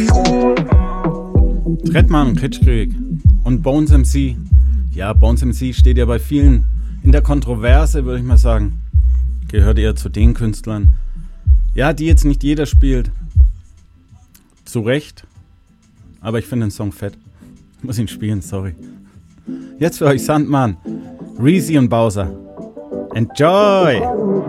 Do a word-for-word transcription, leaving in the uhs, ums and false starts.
Trettmann, Kitschkrieg und Bones M C. Ja, Bones M C steht ja bei vielen in der Kontroverse, würde ich mal sagen. Gehört eher zu den Künstlern, ja, die jetzt nicht jeder spielt. Zu Recht. Aber ich finde den Song fett. Ich muss ihn spielen, sorry. Jetzt für euch Sandmann, Reezy und Bowser. Enjoy!